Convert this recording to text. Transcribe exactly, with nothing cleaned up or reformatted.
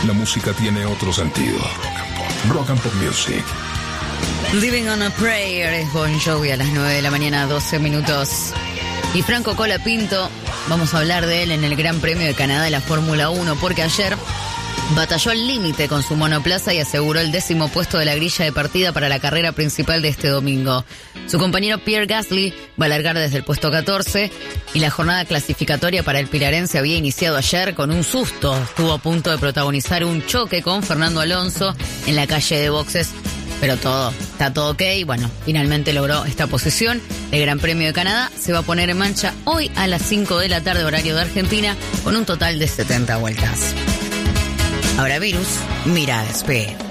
La música tiene otro sentido. Rock and Pop Music. Living on a Prayer es Bon Jovi a las nueve de la mañana, doce minutos. Y Franco Colapinto, vamos a hablar de él en el Gran Premio de Canadá de la Fórmula uno, porque ayer batalló al límite con su monoplaza y aseguró el décimo puesto de la grilla de partida para la carrera principal de este domingo. Su compañero Pierre Gasly va a largar desde el puesto catorce y la jornada clasificatoria para el pilarense había iniciado ayer con un susto. Estuvo a punto de protagonizar un choque con Fernando Alonso en la calle de boxes, pero todo, está todo ok. Bueno, finalmente logró esta posición. El Gran Premio de Canadá se va a poner en marcha hoy a las cinco de la tarde, horario de Argentina, con un total de setenta vueltas. Ahora Virus, mira, despegue.